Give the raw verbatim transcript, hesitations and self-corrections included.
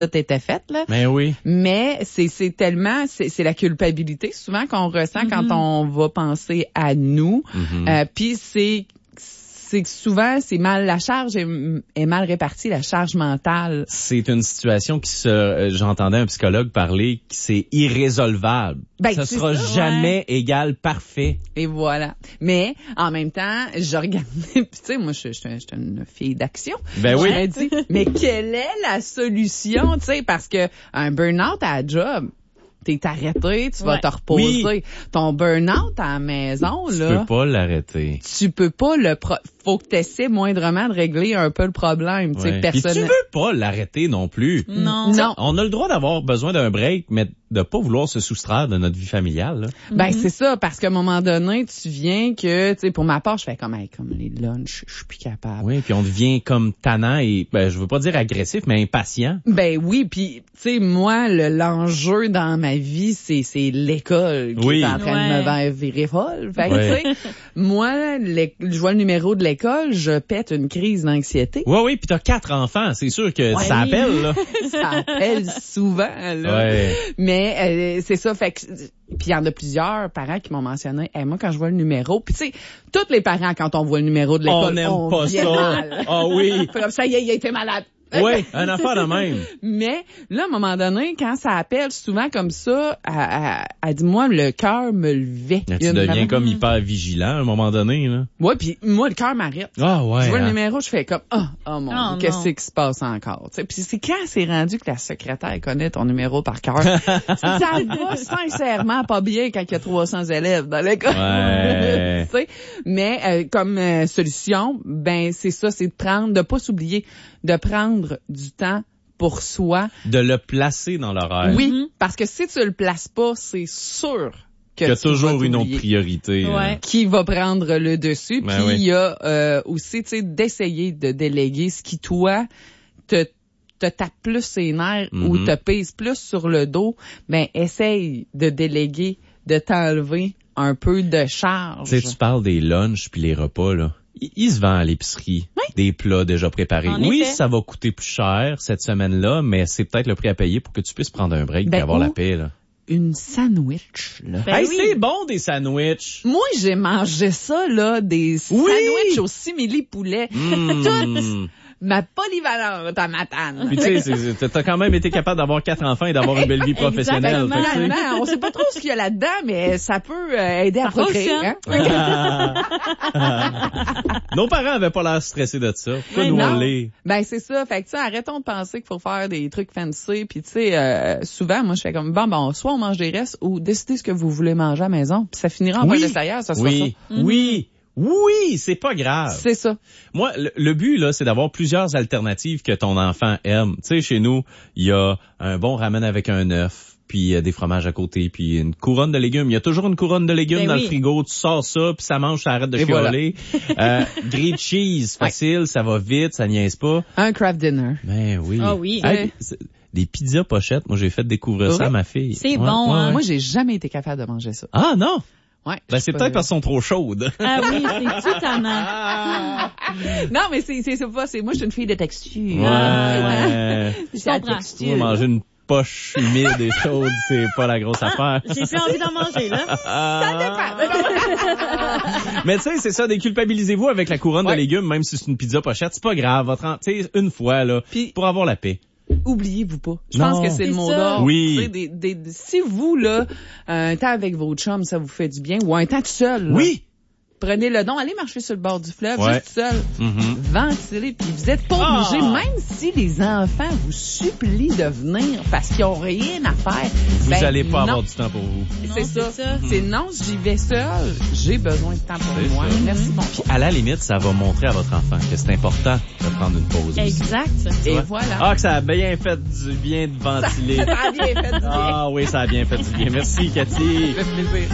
tout était fait, là. Mais oui. Mais c'est, c'est tellement, c'est, c'est la culpabilité souvent qu'on ressent mm-hmm. quand on va penser à nous. Mm-hmm. Euh, puis c'est, c'est que souvent, c'est mal, la charge est, est mal répartie, la charge mentale. C'est une situation qui se, j'entendais un psychologue parler, qui c'est irrésolvable. Ben, ça sera ça, jamais ouais. égal parfait. Et voilà. Mais, en même temps, je regardais, puis tu sais, moi, je, je, je suis une fille d'action. Ben oui. Je me dis, mais quelle est la solution, tu sais, parce que un burn-out à la job, t'es arrêté, tu vas ouais. te reposer. Oui. Ton burn-out à la maison, tu là. Tu peux pas l'arrêter. Tu peux pas le, pro- faut que t'essaies moindrement de régler un peu le problème, tu sais, ouais. personne. Puis tu veux pas l'arrêter non plus. Non. Non. On a le droit d'avoir besoin d'un break, mais de pas vouloir se soustraire de notre vie familiale, là. Ben, mm-hmm. c'est ça, parce qu'à un moment donné, tu viens que, tu sais, pour ma part, je fais comme, hey, comme les lunchs, je suis plus capable. Oui, puis on devient comme tannant et, ben, je veux pas dire agressif, mais impatient. Ben oui, puis, tu sais, moi, le, l'enjeu dans ma vie, c'est, c'est l'école qui oui. est en train ouais. de me virer folle. Fait que, ouais. tu sais, moi, les, je vois le numéro de l'école, je pète une crise d'anxiété. Oui, oui, puis t'as quatre enfants, c'est sûr que ouais. ça appelle, là. Ça appelle souvent, là. Ouais. Mais, euh, c'est ça, fait que, puis il y en a plusieurs parents qui m'ont mentionné, hey, moi, quand je vois le numéro, puis tu sais, tous les parents, quand on voit le numéro de l'école, on n'aime on pas vient ça. mal. Ah oui. Comme ça, il a, il a été malade. Oui, un affaire de même. Mais là, à un moment donné, quand ça appelle souvent comme ça, elle, elle, elle dit, moi, le cœur me levait. Là, tu deviens comme hyper vigilant à un moment donné, là. Ouais, puis moi, le cœur m'arrête. Ah ouais. Je vois hein. le numéro, je fais comme, oh, oh mon oh, Dieu, qu'est-ce qui se passe encore? T'sais, puis c'est quand c'est rendu que la secrétaire connaît ton numéro par cœur. Ça va sincèrement pas bien quand il y a trois cents élèves dans l'école. Ouais. Mais euh, comme euh, solution, ben c'est ça, c'est de prendre, de pas s'oublier, de prendre du temps pour soi. De le placer dans l'horaire. Oui, mm-hmm. parce que si tu le places pas, c'est sûr que qu'il y a tu toujours une autre priorité. Ouais. Qui va prendre le dessus. Ben Puis oui. il y a euh, aussi, tu sais, d'essayer de déléguer ce qui, toi, te te tape plus ses nerfs mm-hmm. ou te pèse plus sur le dos. Ben, essaye de déléguer, de t'enlever un peu de charge. Tu sais, tu parles des lunchs puis les repas, là. Il se vend à l'épicerie oui. des plats déjà préparés. En oui, effet. ça va coûter plus cher cette semaine-là, mais c'est peut-être le prix à payer pour que tu puisses prendre un break ben, et avoir la paix, là. Une sandwich, là. Ben hey, oui. c'est bon, des sandwichs! Moi, j'ai mangé ça, là, des oui. sandwichs au simili poulet. Mmh. Toutes ma polyvalente à Matane. Puis tu sais, t'as quand même été capable d'avoir quatre enfants et d'avoir une belle vie professionnelle. Exactement. On sait pas trop ce qu'il y a là-dedans, mais ça peut aider à procréer. Hein? Nos parents avaient pas l'air stressés de ça. Pourquoi mais nous non. on l'est? Ben c'est ça. Fait que tu sais, arrêtons de penser qu'il faut faire des trucs fancy. Puis tu sais, euh, souvent, moi je fais comme bon, bon, soit on mange des restes ou décidez ce que vous voulez manger à la maison. Puis ça finira en oui. poil de tailleur, ça sera oui. ça. Mm-hmm. Oui. Oui, c'est pas grave. C'est ça. Moi, le, le but, là, c'est d'avoir plusieurs alternatives que ton enfant aime. Tu sais, chez nous, il y a un bon ramen avec un œuf, puis euh, des fromages à côté, puis une couronne de légumes. Il y a toujours une couronne de légumes ben dans oui. le frigo. Tu sors ça, puis ça mange, ça arrête de Et chialer. Voilà. euh, grilled cheese, facile, ouais. Ça va vite, ça niaise pas. Un craft dinner. Ben oui. Ah oui. Hey, des pizzas pochettes, moi, j'ai fait découvrir oui. ça à ma fille. C'est ouais, bon, ouais, hein? ouais. Moi, j'ai jamais été capable de manger ça. Ah non? Ouais. Ben, c'est peut-être parce qu'elles sont trop chaudes. Ah oui, c'est totalement. Non, mais c'est, c'est, c'est pas, c'est, moi, je suis une fille de texture. Ouais, ah, ouais. Je comprends. Moi, manger une poche humide et chaude, c'est pas la grosse affaire. J'ai plus envie d'en manger, là. Ça dépend. Mais tu sais, c'est ça, déculpabilisez-vous avec la couronne ouais. de légumes, même si c'est une pizza pochette, c'est pas grave. Votre, tu sais, une fois, là, puis, pour avoir la paix. Oubliez-vous pas. Je non. pense que c'est, c'est le mot d'ordre. Oui. Des, des, des, si vous, là, un temps avec votre chum, ça vous fait du bien, ou un temps tout seul, là, oui. prenez le don, allez marcher sur le bord du fleuve, ouais. juste seul, mm-hmm. ventilez, puis vous êtes pas obligé, oh. même si les enfants vous supplient de venir parce qu'ils ont rien à faire. Vous ben, allez pas non. avoir du temps pour vous. Non, c'est, c'est ça. ça. C'est non, j'y vais seul, j'ai besoin de temps pour c'est moi. Ça. Merci, bon. Puis à la limite, ça va montrer à votre enfant que c'est important de prendre une pause. Exact. Aussi. Et voilà. Ah, que ça a bien fait du bien de ventiler. Ça, ça a bien fait du bien. Ah oui, ça a bien fait du bien. Merci, Cathy. Ça fait plaisir.